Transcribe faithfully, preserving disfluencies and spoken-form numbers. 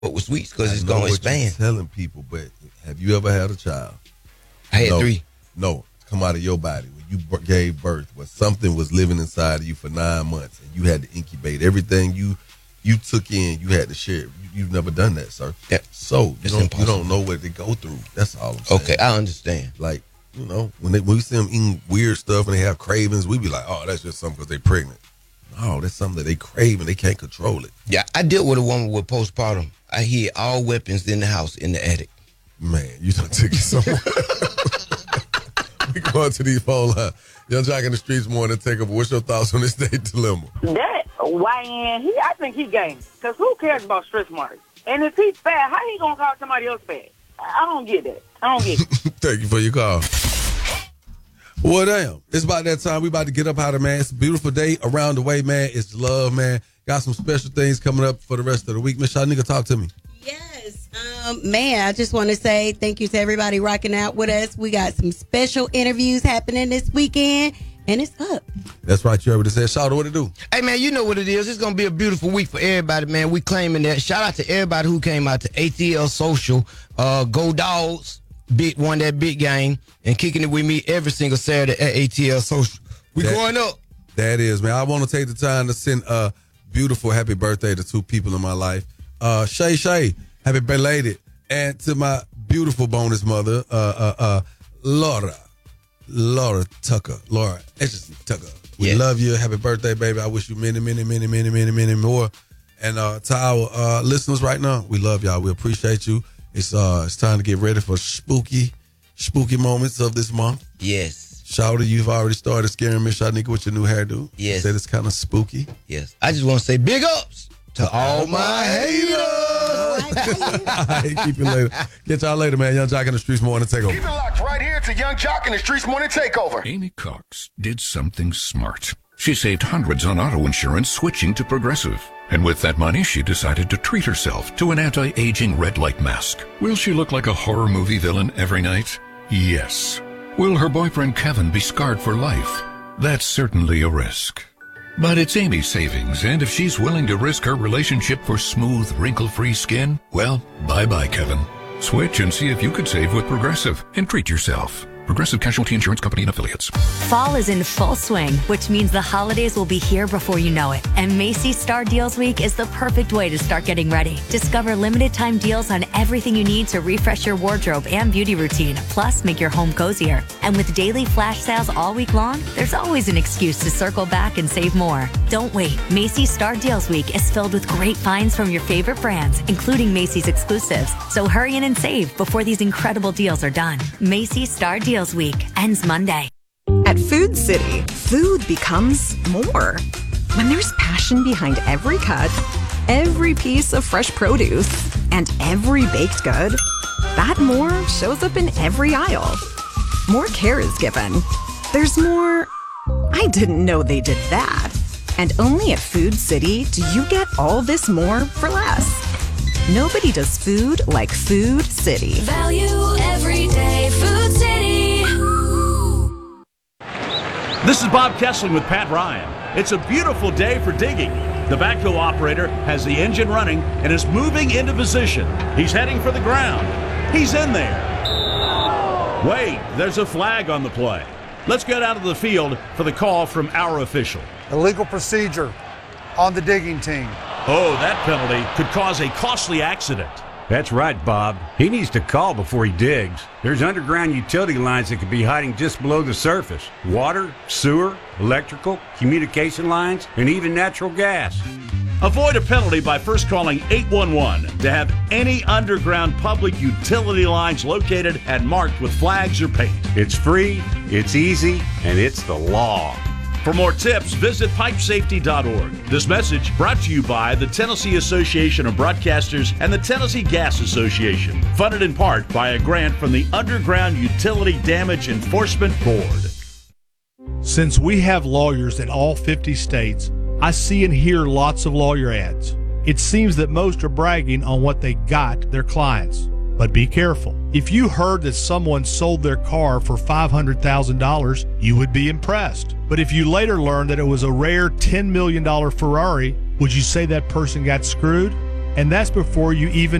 What with sweets? Because it's I know going to what expand. you're telling people, but have you ever had a child? I had no, three. No, come out of your body when you b- gave birth, where something was living inside of you for nine months, and you had to incubate everything you you took in. You had to share. You, you've never done that, sir. Yeah. So you don't, you don't know impossible. what they go through. That's all I'm saying. Okay, I understand. Like, you know, when, they, when we see them eating weird stuff and they have cravings, we be like, oh, that's just something because they pregnant. No, that's something that they crave and they can't control it. Yeah, I dealt with a woman with postpartum. I hid all weapons in the house in the attic. Man, you done took it somewhere. We going to these phone lines. Young Jock in the streets morning. Take over. What's your thoughts on this date dilemma? That Y N, he, I think he game. Because who cares about stretch marks? And if he's fat, how he going to call somebody else fat? I don't get that. I don't get it. Thank you for your call. Well, damn. It's about that time. We about to get up out of, man. It's a beautiful day around the way, man. It's love, man. Got some special things coming up for the rest of the week. Miss Shanika, talk to me. Yes. Um, man, I just want to say thank you to everybody rocking out with us. We got some special interviews happening this weekend, and it's up. That's right. You already said, shout out what to do. Hey, man, you know what it is. It's going to be a beautiful week for everybody, man. We claiming that. Shout out to everybody who came out to A T L Social. Uh, Go Dogs big won that big game and kicking it with me every single Saturday at A T L Social. We That- going up. That is, man. I want to take the time to send a beautiful happy birthday to two people in my life. Uh, Shay Shay, happy belated. And to my beautiful bonus mother, uh, uh, uh, Laura. Laura Tucker. Laura Etchison Tucker. We Yes. love you. Happy birthday, baby. I wish you many, many, many, many, many, many more. And uh, to our uh, listeners right now, we love y'all. We appreciate you. It's uh, it's time to get ready for spooky, spooky moments of this month. Yes. Shouty, you've already started scaring Miss Shanika with your new hairdo. Yes. You said it's kind of spooky. Yes. I just want to say big ups to all my haters. All right, keep it later. Get y'all later, man. Young Jock in the streets morning take over. Keep it locked right here to Young Jock in the Streets Morning Takeover. Amy Cox did something smart. She saved hundreds on auto insurance switching to Progressive. And with that money, she decided to treat herself to an anti-aging red light mask. Will she look like a horror movie villain every night? Yes. Will her boyfriend Kevin be scarred for life? That's certainly a risk. But it's Amy's savings, and if she's willing to risk her relationship for smooth, wrinkle-free skin, well, bye-bye, Kevin. Switch and see if you could save with Progressive and treat yourself. Progressive Casualty Insurance Company and Affiliates. Fall is in full swing, which means the holidays will be here before you know it. And Macy's Star Deals Week is the perfect way to start getting ready. Discover limited time deals on everything you need to refresh your wardrobe and beauty routine, plus make your home cozier. And with daily flash sales all week long, there's always an excuse to circle back and save more. Don't wait. Macy's Star Deals Week is filled with great finds from your favorite brands, including Macy's exclusives. So hurry in and save before these incredible deals are done. Macy's Star Deals Week ends Monday. At Food City, food becomes more. When there's passion behind every cut, every piece of fresh produce, and every baked good, that more shows up in every aisle. More care is given. There's more, I didn't know they did that. And only at Food City do you get all this more for less. Nobody does food like Food City. Value every day. Food City. This is Bob Kessling with Pat Ryan. It's a beautiful day for digging. The backhoe operator has the engine running and is moving into position. He's heading for the ground. He's in there. Wait, there's a flag on the play. Let's get out of the field for the call from our official. Illegal procedure on the digging team. Oh, that penalty could cause a costly accident. That's right, Bob. He needs to call before he digs. There's underground utility lines that could be hiding just below the surface. Water, sewer, electrical, communication lines, and even natural gas. Avoid a penalty by first calling eight one one to have any underground public utility lines located and marked with flags or paint. It's free, it's easy, and it's the law. For more tips, visit pipe safety dot org. This message brought to you by the Tennessee Association of Broadcasters and the Tennessee Gas Association, funded in part by a grant from the Underground Utility Damage Enforcement Board. Since we have lawyers in all fifty states, I see and hear lots of lawyer ads. It seems that most are bragging on what they got their clients. But be careful. If you heard that someone sold their car for five hundred thousand dollars, you would be impressed. But if you later learned that it was a rare ten million dollars Ferrari, would you say that person got screwed? And that's before you even